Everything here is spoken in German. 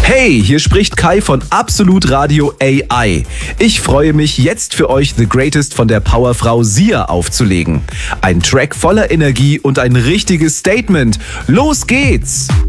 Hey, hier spricht Kai von Absolut Radio AI. Ich freue mich, jetzt für euch The Greatest von der Powerfrau Sia aufzulegen. Ein Track voller Energie und ein richtiges Statement. Los geht's!